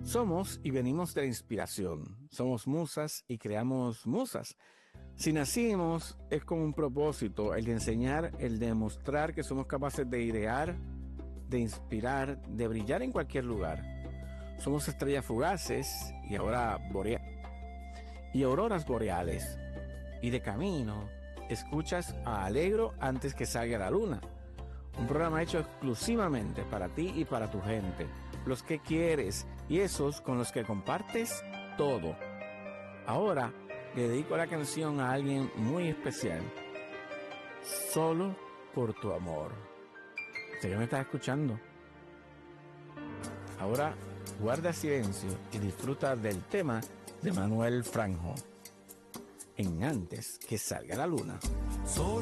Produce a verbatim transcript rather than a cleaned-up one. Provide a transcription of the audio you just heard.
Somos y venimos de la inspiración. Somos musas y creamos musas. Si nacimos es con un propósito, el de enseñar, el de demostrar que somos capaces de idear, de inspirar, de brillar en cualquier lugar. Somos estrellas fugaces y ahora borea- y auroras boreales. Y de camino, escuchas a Alegro antes que salga la luna. Un programa hecho exclusivamente para ti y para tu gente, los que quieres y esos con los que compartes todo. Ahora le dedico la canción a alguien muy especial. Solo por tu amor. ¿Sé que me estás escuchando? Ahora guarda silencio y disfruta del tema de Manuel Franjo, en Antes que salga la luna.